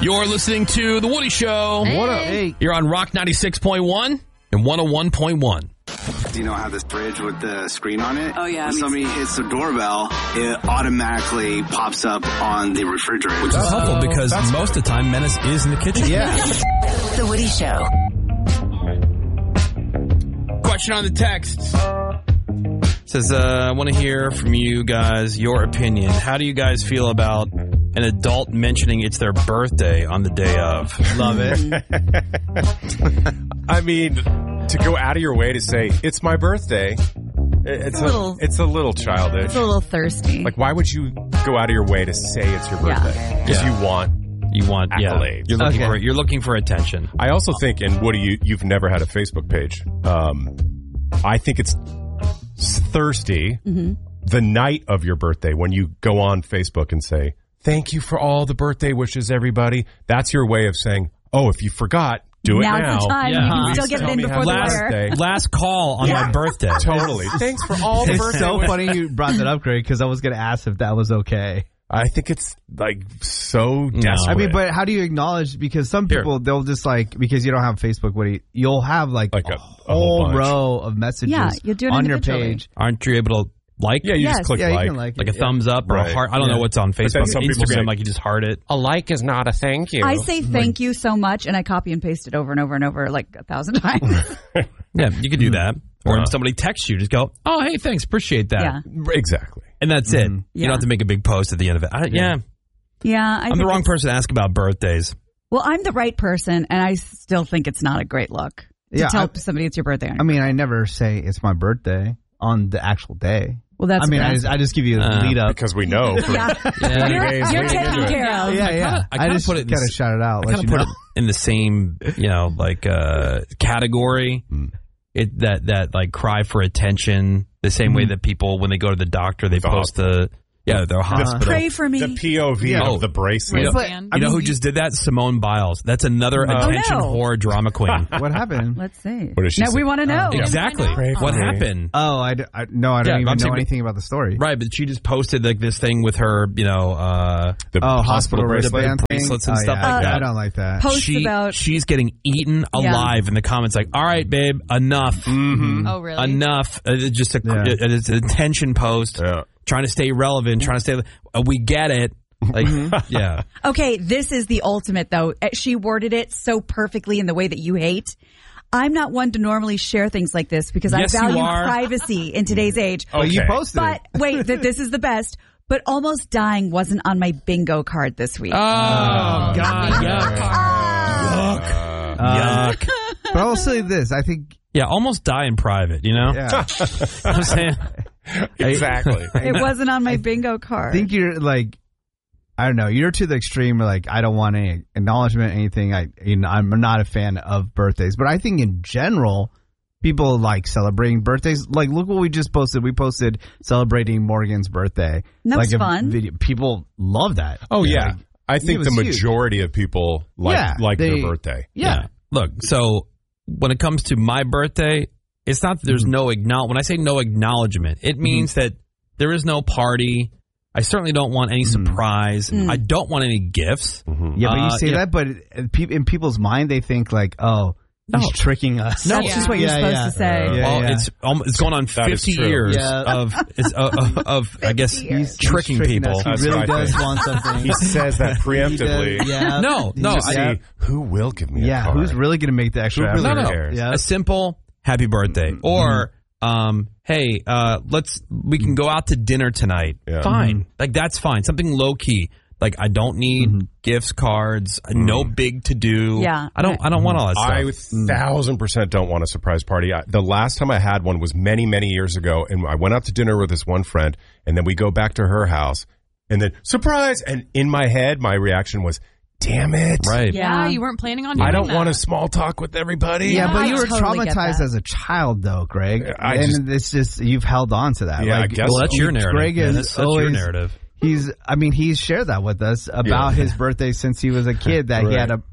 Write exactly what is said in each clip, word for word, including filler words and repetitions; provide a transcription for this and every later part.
You're listening to The Woody Show. Hey. What up? Hey. You're on Rock ninety-six point one and one oh one point one. Do you know how this fridge with the screen on it? Oh, yeah. When somebody hits the doorbell, it automatically pops up on the refrigerator. Which is helpful because that's most of the time Menace is in the kitchen. Yeah. The Woody Show. Question on the text. Says, uh, I want to hear from you guys your opinion. How do you guys feel about an adult mentioning it's their birthday on the day of? Love it. I mean, to go out of your way to say, it's my birthday, it's, a a, little- it's a little childish. It's a little thirsty. Like, why would you go out of your way to say it's your Yeah. birthday? Because Yeah. you want... You want, yeah, Accolades. you're looking Okay. for you're looking for attention. I also think, and Woody, you, you've never had a Facebook page. Um, I think it's thirsty Mm-hmm. the night of your birthday when you go on Facebook and say, thank you for all the birthday wishes, everybody. That's your way of saying, oh, if you forgot, do it Now's now. the time. Yeah. You can Please still get it tell in me before happy the Last wear. birthday. Last call on my birthday. Totally. Thanks for all the It's birthday so wishes. funny you brought that up, Greg, because I was going to ask if that was okay. I think it's like so desperate. I mean, but how do you acknowledge? Because some Here. people, they'll just like, because you don't have Facebook, Woody, you'll have like, Like a, a- a whole whole bunch. row of messages Yeah, you do it on your individually. page. Aren't you able to like? yeah, you Yes. just click Yeah, you like. can like, Like a it, thumbs up or Right. a heart. I don't Yeah. know what's on then Facebook. some people Instagram, say- like you just heart it. A like is not a thank you. I say thank you so much, and I copy and paste it over and over and over like a thousand times. Yeah, you could do that. Or Uh-huh. when somebody texts you, just go, oh, hey, thanks, appreciate that. Yeah. Exactly. And that's it. Mhm. You Yeah. don't have to make a big post at the end of it. I, yeah. Yeah, I I'm the think wrong it's- person to ask about birthdays. Well, I'm the right person, and I still think it's not a great look to Yeah, tell I- somebody it's your birthday. On I mean, I never say it's my birthday on the actual day. well, that's I mean, I best. just, I just give you a Uh, lead up. Because we know. For, yeah. Yeah. You're, days you're leading taken into it. care of. Yeah, yeah. kinda- I kinda just put it in kind of s- shout it out. I Let kind you of put know. it in the same, you know, like uh, category. Mm. It that that like cry for attention. The same way that people when they go to the doctor, they The post the yeah their hospital. Pray for me. the P O V Yeah. of the bracelet. You know, But, you I know mean, who just did that? Simone Biles. That's another Oh, attention no. whore drama queen. What happened? Let's see. What did she now say? we want to know. Oh, Exactly. Pray for What me. happened? Oh, I, d- I- no, I don't Yeah, even I'm know saying- anything about the story. Right, but she just posted like this thing with her, you know, uh, The Oh, hospital bracelet. wristband thing? bracelets and Oh, stuff yeah, like I- that. I don't like that. Post she, about. she's getting eaten alive in the comments. Like, all right, babe, enough, Mm-hmm. Oh, really? enough. Uh, it's just a, Yeah. it- it's an attention post, Yeah. trying to stay relevant, trying to stay. Uh, we get it. Like, yeah, Okay, this is the ultimate, though. Uh, She worded it so perfectly in the way that you hate. I'm not one to normally share things like this because Yes, I you value are. privacy in today's age. Oh, you Okay. posted But it. wait, th- this is the best. But almost dying wasn't on my bingo card this week. Oh, God, yuck, Ah. Uh, yuck. But I will say this. I think, Yeah, almost die in private. You know, yeah. I'm saying. Exactly. It wasn't on my bingo I card. think you're like, I don't know, you're to the extreme where like, I don't want any acknowledgement, anything. I, you know, I'm not a fan of birthdays, but I think in general, people like celebrating birthdays. Like, look what we just posted. We posted celebrating Morgan's birthday. That like was a fun. Video. People love that. Oh, yeah. Like, I think was the huge. majority of people like, Yeah, like they- their birthday. yeah. Look, so when it comes to my birthday, it's not that there's no acknowledge. When I say no acknowledgement, it means that there is no party. I certainly don't want any surprise. I don't want any gifts. Yeah, but you Uh, say yeah. that, but it- pe- in people's mind, they think like, oh, he's No. tricking us. No, That's just what you're Yeah, supposed yeah. to say. Yeah, well, yeah. it's um, it's going on That is fifty true. years Yeah. of, it's, uh, of of I guess years. tricking He's people. us. He That's really what I does think. want something. He says that preemptively. He does, yeah. No, He no, just- I- yeah. See, who will give me a Yeah, card? who's really going to make the extra Who really effort? No, no. cares? Yeah. A simple happy birthday, or um, hey, uh, let's we can go out to dinner tonight. Yeah. Fine, like that's fine. Something low key. Like I don't need Mm-hmm. gifts, cards, no big to do. Yeah. I don't. I don't want all that I stuff. thousand percent don't want a surprise party. I, the last time I had one was many, many years ago, and I went out to dinner with this one friend, and then we go back to her house, and then surprise! And in my head, my reaction was, "Damn it! Right. Yeah, you weren't planning on doing I don't that. want to small talk with everybody." Yeah, Yeah, but I you were totally get traumatized that. as a child, though, Greg. I and just- it's just you've held on to that. Yeah, I like, guess Well, that's so. your narrative. Greg man. is that's, that's your always- narrative. He's, I mean, he's shared that with us about Yeah. his birthday since he was a kid. That he Right. had a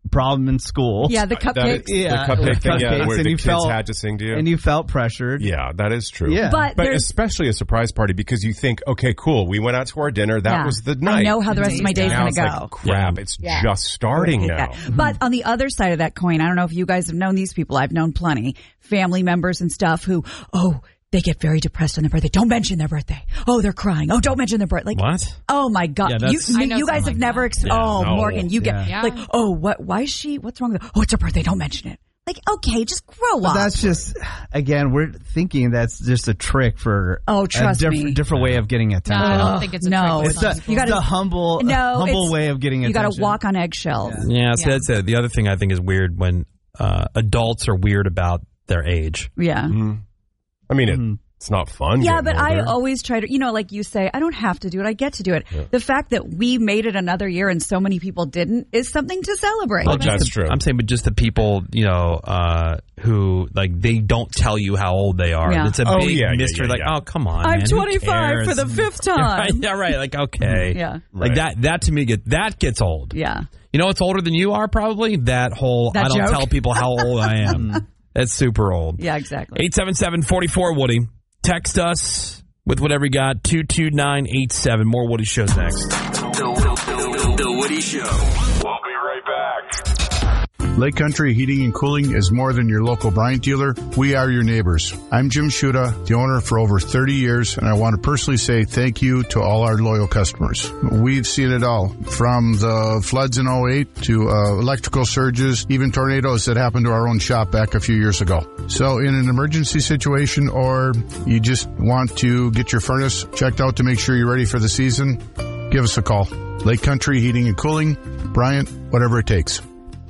problem in school. Yeah, the That cupcakes. is- Yeah, the cupcake thing, yeah, cupcakes, where and the you kids felt- had to sing to you. and you felt pressured. Yeah, that is true. Yeah. But But there's especially a surprise party because you think, okay, cool, we went out to our dinner. That Yeah. was the I night. know how the rest of my day's now gonna it's go. like, crap, it's Yeah. just starting hate now. that. But on the other side of that coin, I don't know if you guys have known these people. I've known plenty. Family members and stuff who, oh, they get very depressed on their birthday. Don't mention their birthday. Oh, they're crying. Oh, don't mention their birthday. Like, What? oh my God. Yeah, you that's- I know you guys some have like never, that. ex- Yeah. oh, No. Morgan, you get Yeah. like, oh, what, why is she, what's wrong with her? Oh, it's her birthday. Don't mention it. Like, okay, just grow But up. that's just, again, we're thinking that's just a trick for Oh, trust a diff- me. different way of getting No, attention. I don't Ugh, think it's a no, trick. It's the, It's You gotta- the humble, no, humble it's- way of getting you attention. got to walk on eggshells. Yeah, so Yeah. that's it. The other thing I think is weird when uh, adults are weird about their age. Yeah. I mean, it, Mhm. it's not fun. Yeah, getting but I older. always try to, you know, like you say, I don't have to do it. I get to do it. The fact that we made it another year and so many people didn't is something to celebrate. Well, that's true. I'm saying, but just the people, you know, uh, who like they don't tell you how old they are. Yeah. It's a Oh, big yeah, yeah, mystery. yeah, like, yeah. oh, come on, I'm man, who twenty-five for cares? the fifth Yeah, time. right. Yeah, right. Like, okay, Yeah. like Right. that. That to me, get that gets old. Yeah. You know, what's older than you are probably that whole. That I don't joke? tell people how old I am. That's super old. Yeah, exactly. Eight seven seven forty four Woody. Text us with whatever you got. Two two nine eight seven. More Woody shows next. The, the, the Woody Show. We'll be right back. Lake Country Heating and Cooling is more than your local Bryant dealer. We are your neighbors. I'm Jim Shuda, the owner for over thirty years, and I want to personally say thank you to all our loyal customers. We've seen it all, from the floods in oh eight to uh, electrical surges, even tornadoes that happened to our own shop back a few years ago. So in an emergency situation, or you just want to get your furnace checked out to make sure you're ready for the season, give us a call. Lake Country Heating and Cooling, Bryant, whatever it takes.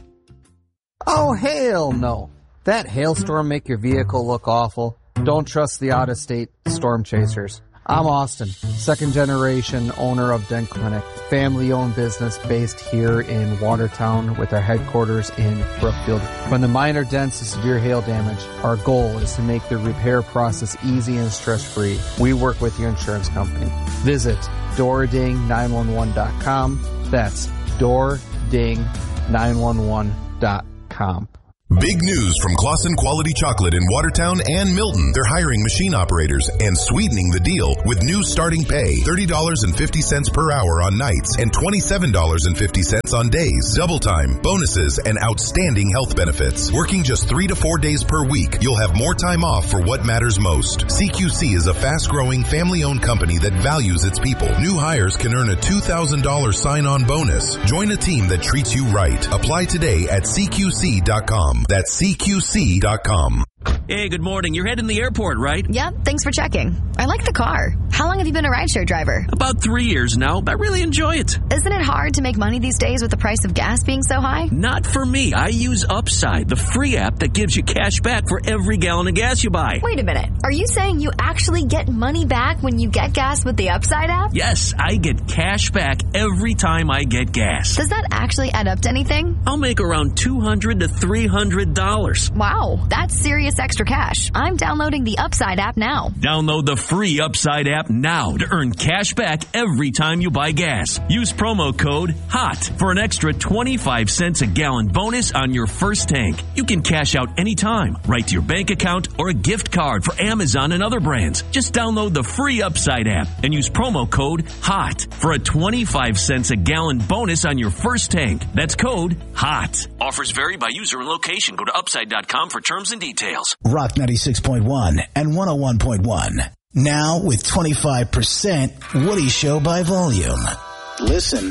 Oh, hell no. That hailstorm make your vehicle look awful? Don't trust the out-of-state storm chasers. I'm Austin, second generation owner of Dent Clinic, family-owned business based here in Watertown with our headquarters in Brookfield. From the minor dents to severe hail damage, our goal is to make the repair process easy and stress-free. We work with your insurance company. Visit door ding nine one one dot com. That's door ding nine one one dot com. Big news from Claussen Quality Chocolate in Watertown and Milton. They're hiring machine operators and sweetening the deal with new starting pay, thirty dollars and fifty cents per hour on nights and twenty-seven dollars and fifty cents on days. Double time, bonuses, and outstanding health benefits. Working just three to four days per week, you'll have more time off for what matters most. C Q C is a fast-growing, family-owned company that values its people. New hires can earn a two thousand dollars sign-on bonus. Join a team that treats you right. Apply today at C Q C dot com. That's C Q C dot com. Hey, good morning. You're heading to the airport, right? Yep, thanks for checking. I like the car. How long have you been a rideshare driver? About three years now. I really enjoy it. Isn't it hard to make money these days with the price of gas being so high? Not for me. I use Upside, the free app that gives you cash back for every gallon of gas you buy. Wait a minute. Are you saying you actually get money back when you get gas with the Upside app? Yes, I get cash back every time I get gas. Does that actually add up to anything? I'll make around two hundred to three hundred dollars. Wow, that's serious extra cash. I'm downloading the Upside app now. Download the free Upside app now to earn cash back every time you buy gas. Use promo code HOT for an extra twenty-five cents a gallon bonus on your first tank. You can cash out anytime, right to your bank account or a gift card for Amazon and other brands. Just download the free Upside app and use promo code HOT for a twenty-five cents a gallon bonus on your first tank. That's code HOT. Offers vary by user and location. Go to upside dot com for terms and details. Rock ninety-six point one and one oh one point one. Now with twenty-five percent Woody Show by volume. Listen